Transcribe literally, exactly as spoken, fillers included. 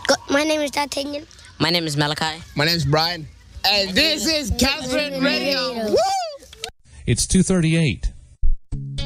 My name is D'Artagnan. My name is Malachi. My name is Brian. And this is Catherine Radio. Woo! It's two thirty-eight.